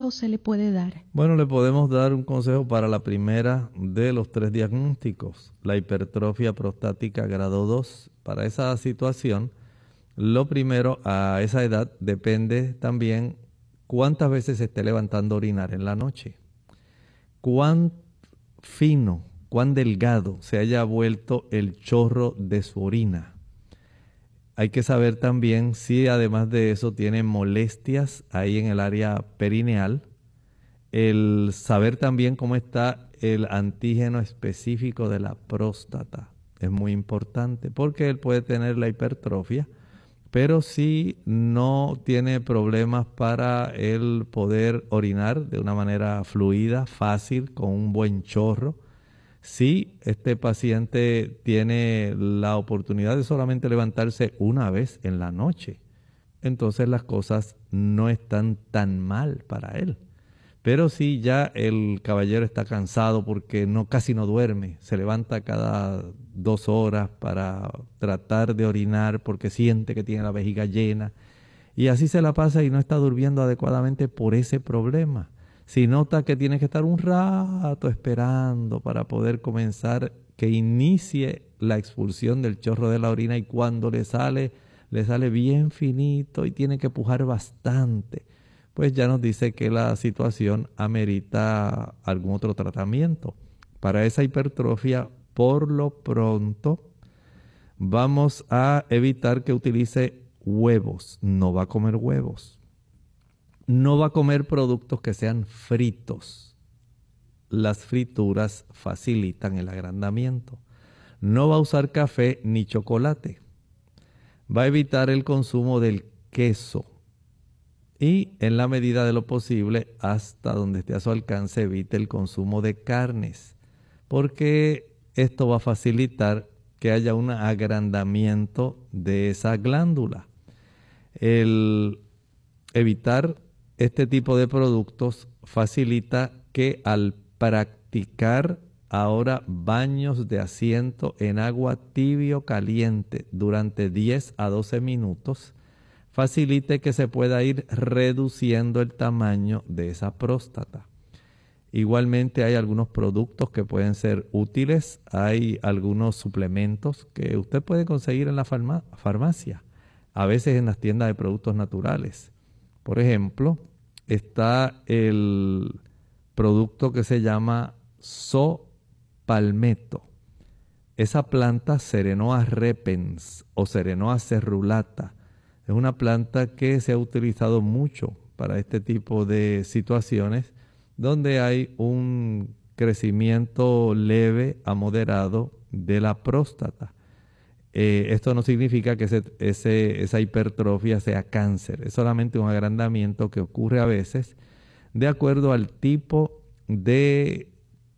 consejo se le puede dar? Bueno, le podemos dar un consejo para la primera de los 3 diagnósticos, la hipertrofia prostática grado 2. Para esa situación, lo primero, a esa edad depende también cuántas veces se esté levantando a orinar en la noche, cuán fino, cuán delgado se haya vuelto el chorro de su orina. Hay que saber también si además de eso tiene molestias ahí en el área perineal. El saber también cómo está el antígeno específico de la próstata es muy importante porque él puede tener la hipertrofia, pero si no tiene problemas para el poder orinar de una manera fluida, fácil, con un buen chorro. Si este paciente tiene la oportunidad de solamente levantarse una vez en la noche, entonces las cosas no están tan mal para él. Pero si ya el caballero está cansado porque casi no duerme, se levanta cada 2 horas para tratar de orinar porque siente que tiene la vejiga llena y así se la pasa y no está durmiendo adecuadamente por ese problema. Si nota que tiene que estar un rato esperando para poder comenzar, que inicie la expulsión del chorro de la orina y cuando le sale bien finito y tiene que pujar bastante, pues ya nos dice que la situación amerita algún otro tratamiento. Para esa hipertrofia, por lo pronto, vamos a evitar que utilice huevos. No va a comer huevos. No va a comer productos que sean fritos. Las frituras facilitan el agrandamiento. No va a usar café ni chocolate. Va a evitar el consumo del queso. Y en la medida de lo posible, hasta donde esté a su alcance, evite el consumo de carnes. Porque esto va a facilitar que haya un agrandamiento de esa glándula. El evitar este tipo de productos facilita que al practicar ahora baños de asiento en agua tibio caliente durante 10 a 12 minutos, facilite que se pueda ir reduciendo el tamaño de esa próstata. Igualmente hay algunos productos que pueden ser útiles, hay algunos suplementos que usted puede conseguir en la farmacia, a veces en las tiendas de productos naturales. Por ejemplo, está el producto que se llama Sopalmeto. Esa planta Serenoa repens o Serenoa cerulata es una planta que se ha utilizado mucho para este tipo de situaciones donde hay un crecimiento leve a moderado de la próstata. Esto no significa que esa hipertrofia sea cáncer, es solamente un agrandamiento que ocurre a veces de acuerdo al tipo de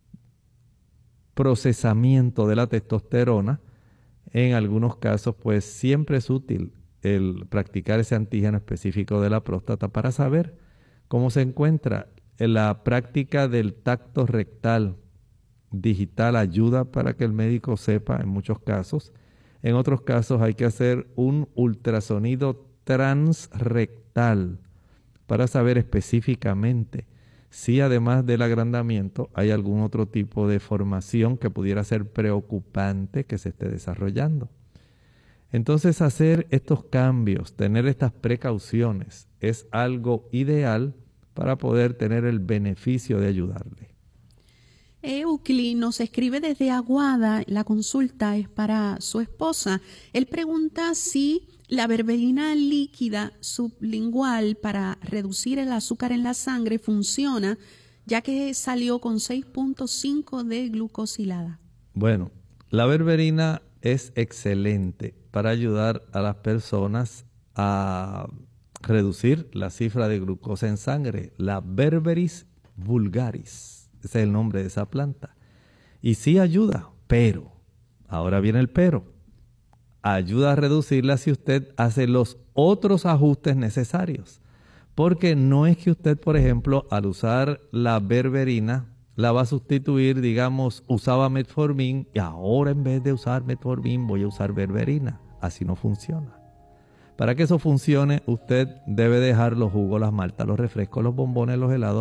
procesamiento de la testosterona. En algunos casos, pues siempre es útil el practicar ese antígeno específico de la próstata para saber cómo se encuentra. La práctica del tacto rectal digital ayuda para que el médico sepa en muchos casos. En otros casos hay que hacer un ultrasonido transrectal para saber específicamente si además del agrandamiento hay algún otro tipo de formación que pudiera ser preocupante que se esté desarrollando. Entonces hacer estos cambios, tener estas precauciones es algo ideal para poder tener el beneficio de ayudarle. Eucli nos escribe desde Aguada, la consulta es para su esposa. Él pregunta si la berberina líquida sublingual para reducir el azúcar en la sangre funciona, ya que salió con 6.5 de glucosilada. Bueno, la berberina es excelente para ayudar a las personas a reducir la cifra de glucosa en sangre, la Berberis vulgaris. Ese es el nombre de esa planta. Y sí ayuda, pero, ahora viene el pero, ayuda a reducirla si usted hace los otros ajustes necesarios. Porque no es que usted, por ejemplo, al usar la berberina, la va a sustituir, digamos, usaba metformin y ahora en vez de usar metformin voy a usar berberina. Así no funciona. Para que eso funcione, usted debe dejar los jugos, las maltas, los refrescos, los bombones, los helados,